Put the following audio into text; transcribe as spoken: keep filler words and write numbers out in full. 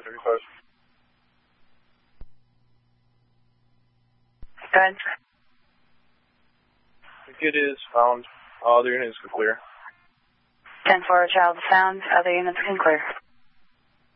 five thirty-five. Go ahead. The kid is found. All other units are clear. ten four, child is found. Other units can clear.